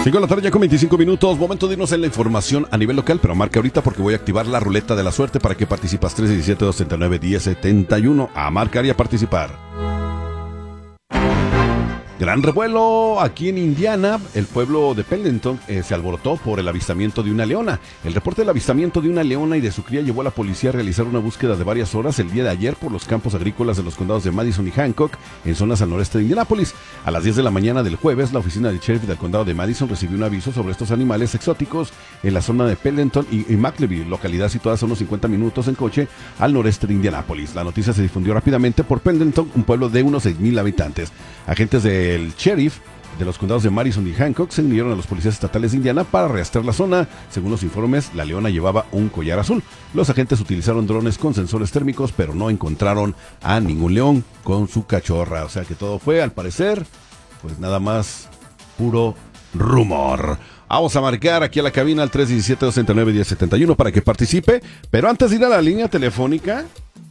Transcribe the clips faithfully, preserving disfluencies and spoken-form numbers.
cinco de la tarde ya con veinticinco minutos, momento de irnos en la información a nivel local, pero marca ahorita porque voy a activar la ruleta de la suerte para que participas. Tres diecisiete, dos treinta y nueve, diez setenta y uno, a marcar y a participar. Gran revuelo aquí en Indiana. El pueblo de Pendleton eh, se alborotó por el avistamiento de una leona. El reporte del avistamiento de una leona y de su cría llevó a la policía a realizar una búsqueda de varias horas el día de ayer por los campos agrícolas de los condados de Madison y Hancock, en zonas al noreste de Indianápolis. A las diez de la mañana del jueves, la oficina del sheriff del condado de Madison recibió un aviso sobre estos animales exóticos en la zona de Pendleton y, y McLevy, localidad situada a unos cincuenta minutos en coche al noreste de Indianápolis. La noticia se difundió rápidamente por Pendleton, un pueblo de unos seis mil habitantes. Agentes de El sheriff de los condados de Madison y Hancock se unieron a los policías estatales de Indiana para rastrear la zona. Según los informes, la leona llevaba un collar azul. Los agentes utilizaron drones con sensores térmicos, pero no encontraron a ningún león con su cachorra. O sea que todo fue, al parecer, pues nada más puro rumor. Vamos a marcar aquí a la cabina al tres diecisiete, dos treinta y nueve, diez setenta y uno para que participe. Pero antes de ir a la línea telefónica,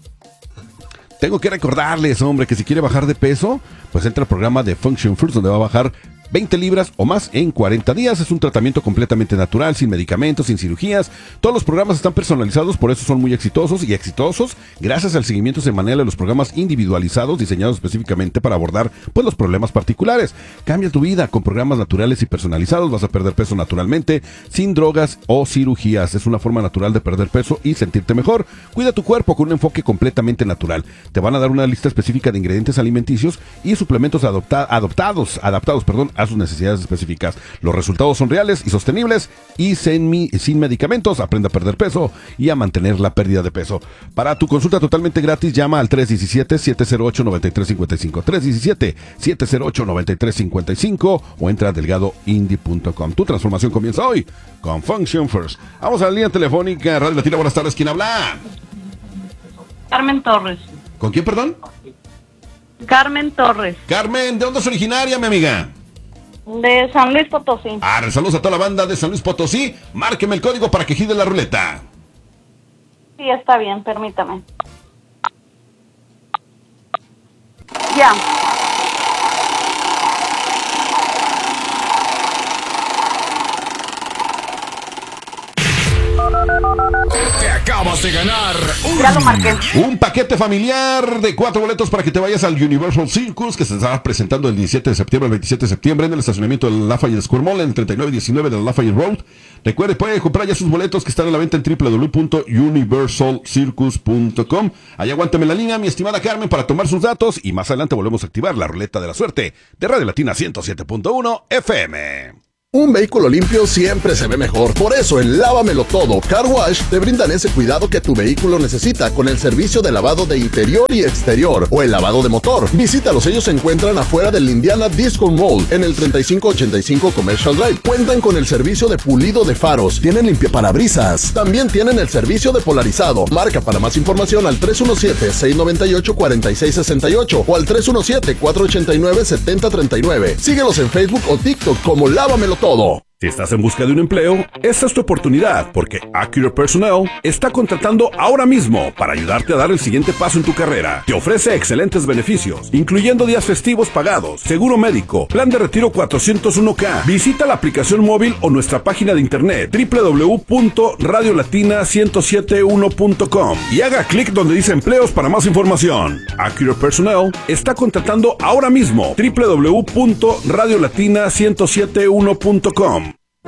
tengo que recordarles, hombre, que si quiere bajar de peso, pues entra al programa de Function First, donde va a bajar veinte libras o más en cuarenta días. Es un tratamiento completamente natural, sin medicamentos, sin cirugías. Todos los programas están personalizados, por eso son muy exitosos y exitosos gracias al seguimiento semanal de los programas individualizados diseñados específicamente para abordar pues los problemas particulares. Cambia tu vida con programas naturales y personalizados. Vas a perder peso naturalmente, sin drogas o cirugías. Es una forma natural de perder peso y sentirte mejor. Cuida tu cuerpo con un enfoque completamente natural. Te van a dar una lista específica de ingredientes alimenticios y suplementos adopta- adoptados, adaptados, perdón, a sus necesidades específicas. Los resultados son reales y sostenibles y sin, sin medicamentos. Aprende a perder peso y a mantener la pérdida de peso. Para tu consulta totalmente gratis, llama al tres diecisiete, siete cero ocho, nueve tres cinco cinco, tres diecisiete, siete cero ocho, nueve tres cinco cinco o entra a delgado indie punto com. Tu transformación comienza hoy con Function First. Vamos a la línea telefónica. Radio Latina, buenas tardes. ¿Quién habla? Carmen Torres. ¿Con quién, perdón? Carmen Torres. Carmen, ¿de dónde es originaria, mi amiga? De San Luis Potosí. Ah, saludos a toda la banda de San Luis Potosí. Márqueme el código para que gire la ruleta. Sí, está bien, permítame. Ya. Te acabas de ganar un, Ya lo marqué. Un paquete familiar de cuatro boletos para que te vayas al Universal Circus, que se estará presentando el diecisiete de septiembre al veintisiete de septiembre en el estacionamiento del Lafayette Square Mall en el treinta y nueve diecinueve de la Lafayette Road. Recuerde, puede comprar ya sus boletos que están a la venta en doble u doble u doble u punto universal circus punto com. Allá aguántame la línea, mi estimada Carmen, para tomar sus datos y más adelante volvemos a activar la ruleta de la suerte de Radio Latina ciento siete punto uno F M. Un vehículo limpio siempre se ve mejor. Por eso en Lávamelo Todo Car Wash te brindan ese cuidado que tu vehículo necesita con el servicio de lavado de interior y exterior o el lavado de motor. Visítalos, ellos se encuentran afuera del Indiana Disco Mall en el treinta y cinco ochenta y cinco Commercial Drive. Cuentan con el servicio de pulido de faros, tienen limpiaparabrisas, también tienen el servicio de polarizado. Marca para más información al tres uno siete, seis nueve ocho, cuatro seis seis ocho o al tres uno siete, cuatro ocho nueve, siete cero tres nueve. Síguelos en Facebook o TikTok como Lávamelo Todo. Si estás en busca de un empleo, esta es tu oportunidad, porque Accurate Personnel está contratando ahora mismo para ayudarte a dar el siguiente paso en tu carrera. Te ofrece excelentes beneficios, incluyendo días festivos pagados, seguro médico, plan de retiro cuatrocientos uno K. Visita la aplicación móvil o nuestra página de internet doble u doble u doble u punto radio latina ciento setenta y uno punto com y haga clic donde dice empleos para más información. Accurate Personnel está contratando ahora mismo. doble u doble u doble u punto radio latina ciento setenta y uno punto com.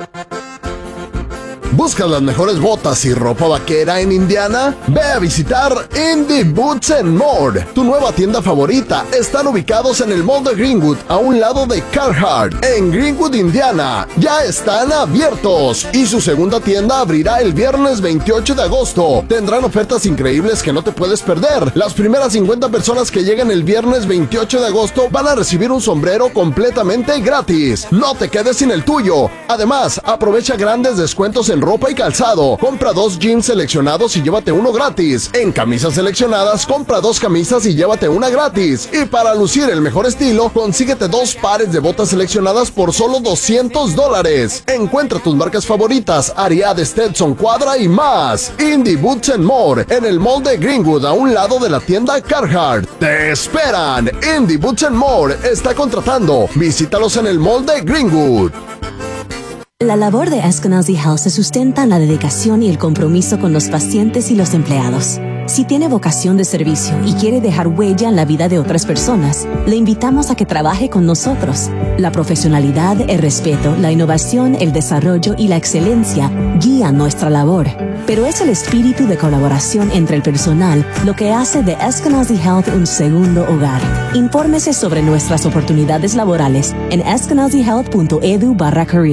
¿Buscas las mejores botas y ropa vaquera en Indiana? Ve a visitar Indie Boots and More. Tu nueva tienda favorita. Están ubicados en el Mall de Greenwood, a un lado de Carhartt, en Greenwood, Indiana. Ya están abiertos y su segunda tienda abrirá el viernes veintiocho de agosto. Tendrán ofertas increíbles que no te puedes perder. Las primeras cincuenta personas que lleguen el viernes veintiocho de agosto van a recibir un sombrero completamente gratis. No te quedes sin el tuyo. Además, aprovecha grandes descuentos en ropa y calzado. Compra dos jeans seleccionados y llévate uno gratis. En camisas seleccionadas, compra dos camisas y llévate una gratis. Y para lucir el mejor estilo, consíguete dos pares de botas seleccionadas por solo doscientos dólares. Encuentra tus marcas favoritas, Ariat, Stetson, Quadra y más. Indie Boots and More, en el Mall de Greenwood, a un lado de la tienda Carhartt. ¡Te esperan! Indie Boots and More está contratando. Visítalos en el Mall de Greenwood. La labor de Eskenazi Health se sustenta en la dedicación y el compromiso con los pacientes y los empleados. Si tiene vocación de servicio y quiere dejar huella en la vida de otras personas, le invitamos a que trabaje con nosotros. La profesionalidad, el respeto, la innovación, el desarrollo y la excelencia guían nuestra labor. Pero es el espíritu de colaboración entre el personal lo que hace de Eskenazi Health un segundo hogar. Infórmese sobre nuestras oportunidades laborales en eskenazihealth punto edu barra career.